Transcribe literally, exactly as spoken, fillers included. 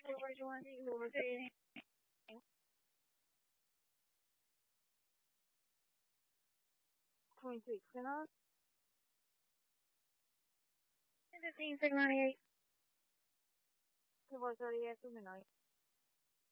Whoever you want, whoever say twenty-six, you know? fifteen, six, ninety-eight. Whoever thirty-eight, two, nine.